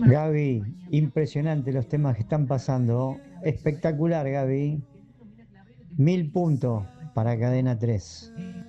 Gaby, impresionante los temas que están pasando. Espectacular, Gaby. 1000 puntos para Cadena 3.